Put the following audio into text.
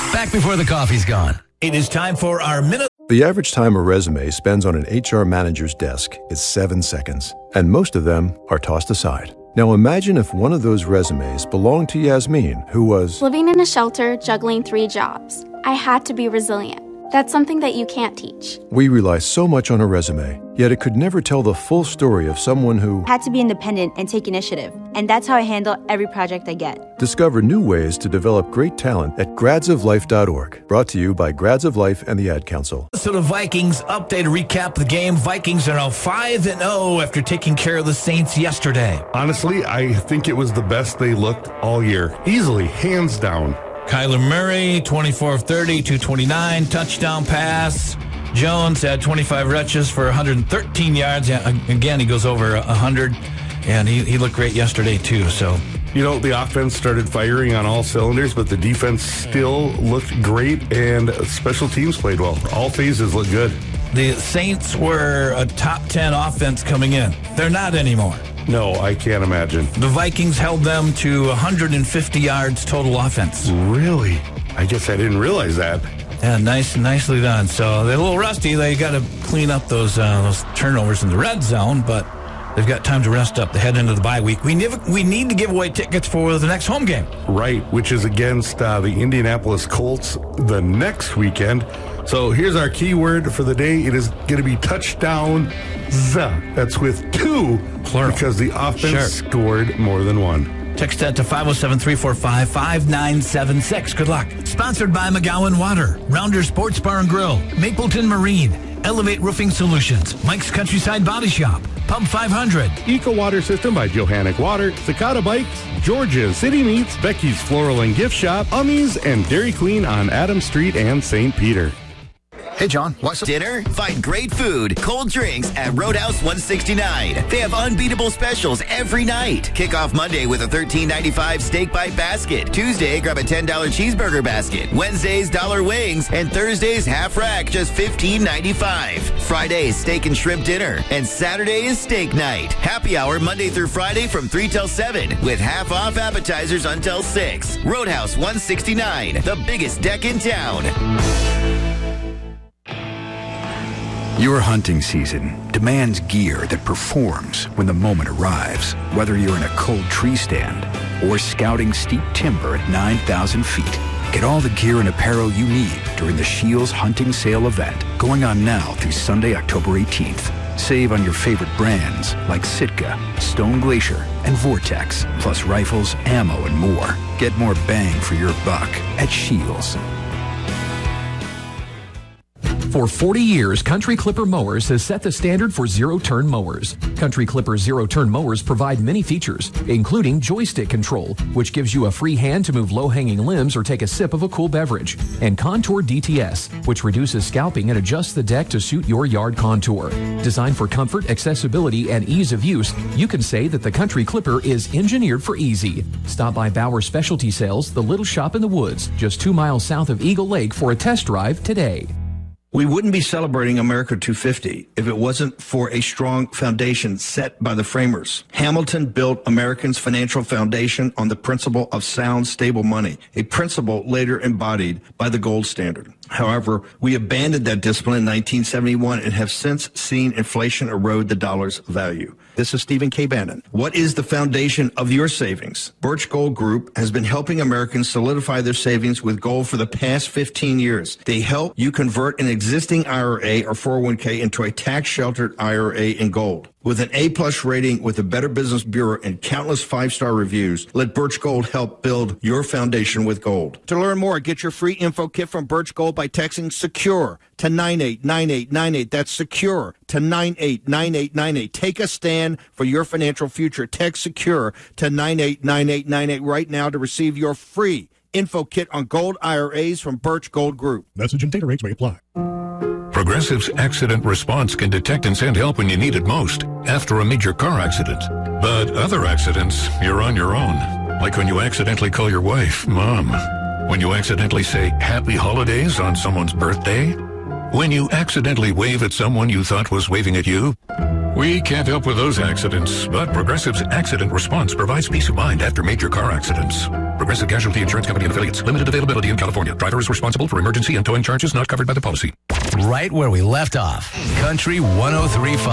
Back before the coffee's gone. It is time for our minute. The average time a resume spends on an HR manager's desk is 7 seconds, and most of them are tossed aside. Now imagine if one of those resumes belonged to Yasmin, who was living in a shelter, juggling 3 jobs. I had to be resilient. That's something that you can't teach. We rely so much on a resume, yet it could never tell the full story of someone who had to be independent and take initiative. And that's how I handle every project I get. Discover new ways to develop great talent at gradsoflife.org. Brought to you by Grads of Life and the Ad Council. So the Vikings update, a recap of the game. Vikings are now 5-0 after taking care of the Saints yesterday. Honestly, I think it was the best they looked all year. Easily, hands down. Kyler Murray, 24 of 30, 229, touchdown pass. Jones had 25 rushes for 113 yards. Yeah, again, he goes over 100, and he looked great yesterday, too. So, you know, the offense started firing on all cylinders, but the defense still looked great, and special teams played well. All phases looked good. The Saints were a top 10 offense coming in. They're not anymore. No, I can't imagine. The Vikings held them to 150 yards total offense. Really? I guess I didn't realize that. Yeah, nicely done. So they're a little rusty. They got to clean up those turnovers in the red zone, but they've got time to rest up. They head into the bye week. We need to give away tickets for the next home game. Right, which is against the Indianapolis Colts the next weekend. So here's our keyword for the day. It is going to be touchdowns. That's with 2, plural, because the offense scored more than 1. Text that to 507-345-5976. Good luck. Sponsored by McGowan Water, Rounder Sports Bar and Grill, Mapleton Marine, Elevate Roofing Solutions, Mike's Countryside Body Shop, Pub 500. Eco Water System by Johannic Water, Cicada Bikes, Georgia City Meats, Becky's Floral and Gift Shop, Ummy's, and Dairy Queen on Adams Street and St. Peter. Hey, John, what's dinner? Find great food, cold drinks at Roadhouse 169. They have unbeatable specials every night. Kick off Monday with a $13.95 steak bite basket. Tuesday, grab a $10 cheeseburger basket. Wednesdays, dollar wings. And Thursdays, half rack, just $15.95. Fridays, steak and shrimp dinner. And Saturday is steak night. Happy hour Monday through Friday from 3 till 7 with half off appetizers until 6. Roadhouse 169, the biggest deck in town. Your hunting season demands gear that performs when the moment arrives. Whether you're in a cold tree stand or scouting steep timber at 9,000 feet, get all the gear and apparel you need during the Scheels Hunting Sale event going on now through Sunday, October 18th. Save on your favorite brands like Sitka, Stone Glacier, and Vortex, plus rifles, ammo, and more. Get more bang for your buck at Scheels. For 40 years, Country Clipper Mowers has set the standard for zero-turn mowers. Country Clipper zero-turn mowers provide many features, including joystick control, which gives you a free hand to move low-hanging limbs or take a sip of a cool beverage, and Contour DTS, which reduces scalping and adjusts the deck to suit your yard contour. Designed for comfort, accessibility, and ease of use, you can say that the Country Clipper is engineered for easy. Stop by Bauer Specialty Sales, the Little Shop in the Woods, just 2 miles south of Eagle Lake for a test drive today. We wouldn't be celebrating America 250 if it wasn't for a strong foundation set by the framers. Hamilton built Americans' financial foundation on the principle of sound, stable money, a principle later embodied by the gold standard. However, we abandoned that discipline in 1971 and have since seen inflation erode the dollar's value. This is Stephen K. Bannon. What is the foundation of your savings? Birch Gold Group has been helping Americans solidify their savings with gold for the past 15 years. They help you convert an existing IRA or 401k into a tax-sheltered IRA in gold. With an A-plus rating with the Better Business Bureau and countless 5-star reviews, let Birch Gold help build your foundation with gold. To learn more, get your free info kit from Birch Gold by texting SECURE to 989898. That's SECURE to 989898. Take a stand for your financial future. Text SECURE to 989898 right now to receive your free info kit on gold IRAs from Birch Gold Group. Message and data rates may apply. Progressive's Accident Response can detect and send help when you need it most, after a major car accident. But other accidents, you're on your own. Like when you accidentally call your wife, Mom. When you accidentally say Happy Holidays on someone's birthday. When you accidentally wave at someone you thought was waving at you. We can't help with those accidents, but Progressive's Accident Response provides peace of mind after major car accidents. Progressive Casualty Insurance Company and affiliates. Limited availability in California. Driver is responsible for emergency and towing charges not covered by the policy. Right where we left off. Country 103.5.